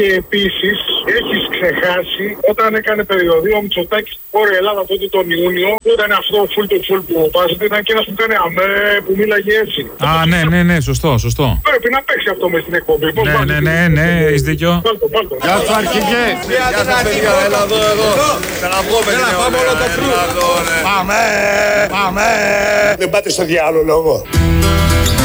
Και επίσης έχεις ξεχάσει όταν έκανε περιοδία ο Μητσοτάκης στην Βόρεια Ελλάδα τότε τον Ιούνιο, που ήταν αυτό full to full που πάζεται, ήταν και ένας που έκανε αμέ που μίλαγε έτσι. Ναι, σωστό. Πρέπει να παίξει αυτό μες στην εκπομπή. Ναι, έχεις δίκιο. Γεια σου αρχηγέ. Γεια σας παιδιά, έλα εδώ. Έλα πάμε όλο το κρού. Πάμε. Δεν πάτε στο διάλογο λόγο.